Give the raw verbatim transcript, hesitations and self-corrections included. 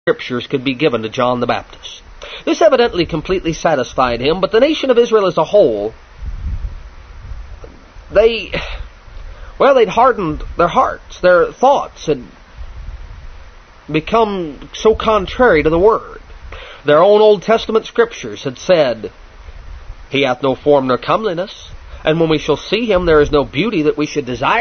Scriptures could be given to John the Baptist. This evidently completely satisfied him, but the nation of Israel as a whole, they, well, they'd hardened their hearts. Their thoughts had become so contrary to the Word. Their own Old Testament Scriptures had said, He hath no form nor comeliness, and when we shall see Him there is no beauty that we should desire